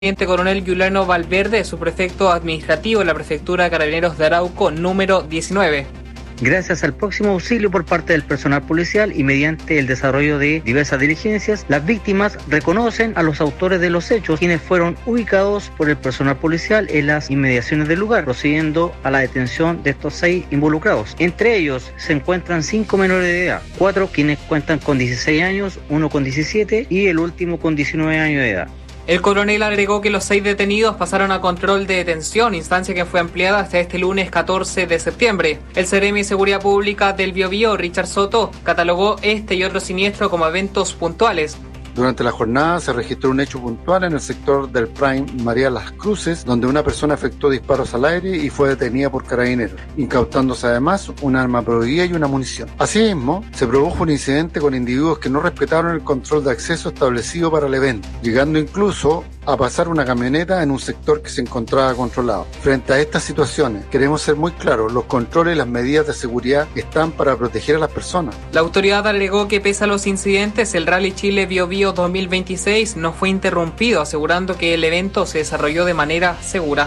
Teniente Coronel Giuliano Valverde, subprefecto administrativo de la Prefectura de Carabineros de Arauco, número 19. Gracias al próximo auxilio por parte del personal policial y mediante el desarrollo de diversas diligencias, las víctimas reconocen a los autores de los hechos, quienes fueron ubicados por el personal policial en las inmediaciones del lugar, procediendo a la detención de estos 6 involucrados. Entre ellos se encuentran 5 menores de edad, 4 quienes cuentan con 16 años, 1 con 17 y el último con 19 años de edad. El coronel agregó que los 6 detenidos pasaron a control de detención, instancia que fue ampliada hasta este lunes 14 de septiembre. El Seremi de Seguridad Pública del Biobío, Richard Soto, catalogó este y otros siniestros como eventos puntuales. Durante la jornada se registró un hecho puntual en el sector del Prime María Las Cruces, donde una persona efectuó disparos al aire y fue detenida por carabineros, incautándose además un arma prohibida y una munición. Asimismo, se produjo un incidente con individuos que no respetaron el control de acceso establecido para el evento, llegando incluso a pasar una camioneta en un sector que se encontraba controlado. Frente a estas situaciones, queremos ser muy claros, los controles y las medidas de seguridad están para proteger a las personas. La autoridad agregó que pese a los incidentes, el Rally Chile Biobío 2026 no fue interrumpido, asegurando que el evento se desarrolló de manera segura.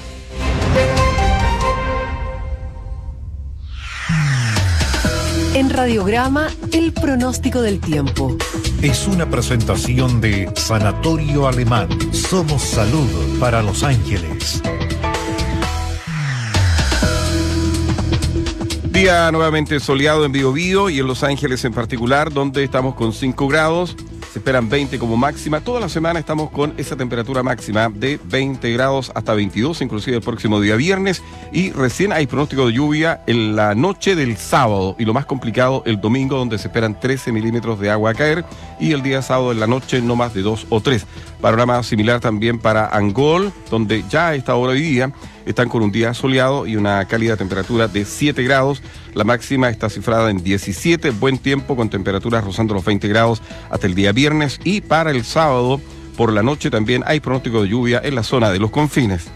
En Radiograma, el pronóstico del tiempo. Es una presentación de Sanatorio Alemán. Somos salud para Los Ángeles. Día nuevamente soleado en Biobío y en Los Ángeles en particular, donde estamos con 5 grados. Se esperan 20 como máxima. Toda la semana estamos con esa temperatura máxima de 20 grados hasta 22, inclusive el próximo día viernes. Y recién hay pronóstico de lluvia en la noche del sábado. Y lo más complicado, el domingo, donde se esperan 13 milímetros de agua a caer. Y el día sábado en la noche no más de 2 o 3. Panorama similar también para Angol, donde ya a esta hora hoy día están con un día soleado y una cálida temperatura de 7 grados. La máxima está cifrada en 17, buen tiempo con temperaturas rozando los 20 grados hasta el día viernes. Y para el sábado, por la noche también hay pronóstico de lluvia en la zona de los confines.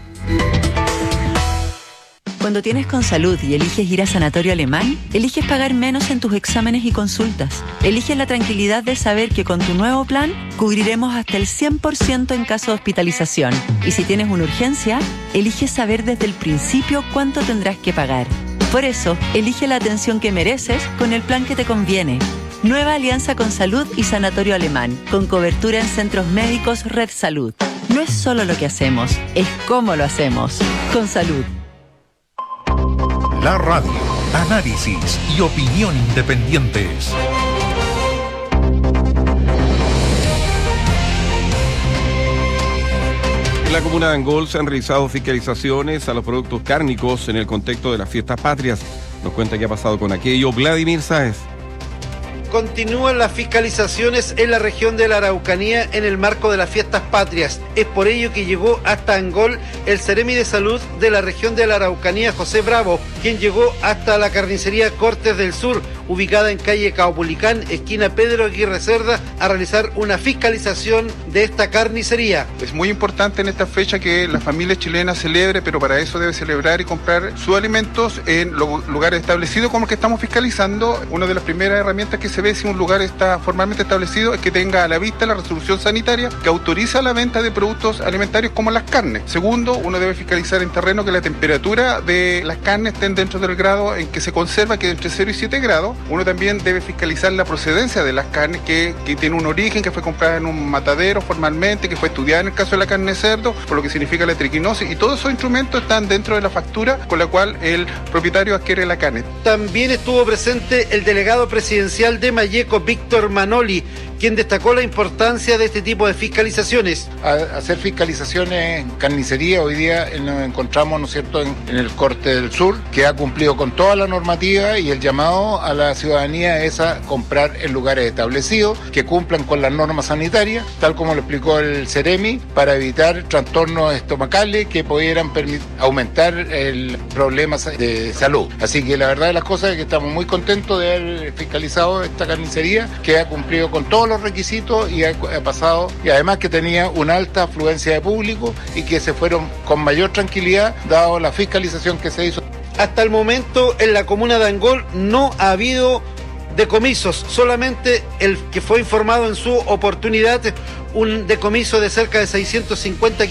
Cuando tienes Consalud y eliges ir a Sanatorio Alemán, eliges pagar menos en tus exámenes y consultas. Eliges la tranquilidad de saber que con tu nuevo plan cubriremos hasta el 100% en caso de hospitalización. Y si tienes una urgencia, eliges saber desde el principio cuánto tendrás que pagar. Por eso, elige la atención que mereces con el plan que te conviene. Nueva alianza Consalud y Sanatorio Alemán, con cobertura en centros médicos Red Salud. No es solo lo que hacemos, es cómo lo hacemos. Consalud. La radio, análisis y opinión independientes. En la comuna de Angol se han realizado fiscalizaciones a los productos cárnicos en el contexto de las fiestas patrias. Nos cuenta qué ha pasado con aquello Vladimir Sáez. Continúan las fiscalizaciones en la región de la Araucanía en el marco de las fiestas patrias. Es por ello que llegó hasta Angol el Seremi de Salud de la región de la Araucanía, José Bravo, quien llegó hasta la carnicería Cortes del Sur, ubicada en calle Caupolicán, esquina Pedro Aguirre Cerda, a realizar una fiscalización de esta carnicería. Es muy importante en esta fecha que la familia chilena celebre, pero para eso debe celebrar y comprar sus alimentos en los lugares establecidos como el que estamos fiscalizando. Una de las primeras herramientas que se ve si un lugar está formalmente establecido es que tenga a la vista la resolución sanitaria que autoriza la venta de productos alimentarios como las carnes. Segundo, uno debe fiscalizar en terreno que la temperatura de las carnes estén dentro del grado en que se conserva, que es entre 0 y 7 grados. Uno también debe fiscalizar la procedencia de las carnes, que tiene un origen, que fue comprada en un matadero formalmente, que fue estudiada en el caso de la carne de cerdo, por lo que significa la triquinosis, y todos esos instrumentos están dentro de la factura con la cual el propietario adquiere la carne. También estuvo presente el delegado presidencial de Malleco, Víctor Manoli, quien destacó la importancia de este tipo de fiscalizaciones. Hacer fiscalizaciones en carnicería, hoy día nos encontramos, ¿no es cierto?, en el Corte del Sur, que ha cumplido con toda la normativa, y el llamado a la ciudadanía es a comprar en lugares establecidos que cumplan con las normas sanitarias, tal como lo explicó el Seremi, para evitar trastornos estomacales que pudieran aumentar el problema de salud. Así que la verdad de las cosas es que estamos muy contentos de haber fiscalizado esta carnicería, que ha cumplido con todos los requisitos y ha pasado, y además que tenía una alta afluencia de público y que se fueron con mayor tranquilidad dado la fiscalización que se hizo. Hasta el momento en la comuna de Angol no ha habido decomisos, solamente el que fue informado en su oportunidad, un decomiso de cerca de 650